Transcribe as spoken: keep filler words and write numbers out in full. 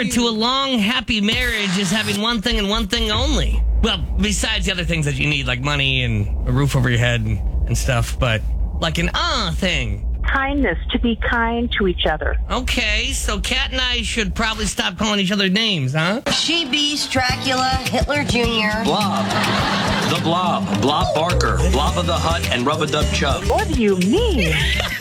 to a long, happy marriage is having one thing and one thing only. Well, besides the other things that you need, like money and a roof over your head and, and stuff, but like an ah thing. Kindness, to be kind to each other. Okay, so Kat and I should probably stop calling each other names, huh? She Beast, Dracula, Hitler Junior Blob. The Blob. Blob Barker. Blob of the Hut and Rub-a-Dub Chub. What do you mean?